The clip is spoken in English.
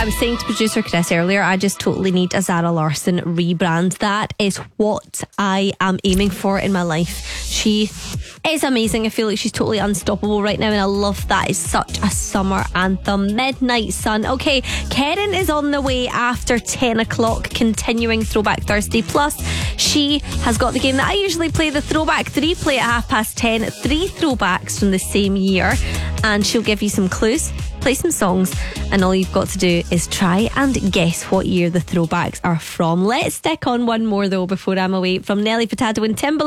I was saying to producer Chris earlier, I just totally need a Zara Larsson rebrand. That is what I am aiming for in my life. She is amazing. I feel like she's totally unstoppable right now, and I love that. It's such a summer anthem. Midnight Sun. Okay, Karen is on the way after 10 o'clock, continuing Throwback Thursday. Plus, she has got the game that I usually play, the Throwback 3 play at 10:30. 3 throwbacks from the same year, and she'll give you some clues, play some songs, and all you've got to do is try and guess what year the throwbacks are from. Let's stick on one more though before I'm away, from Nelly Furtado and Timbaland.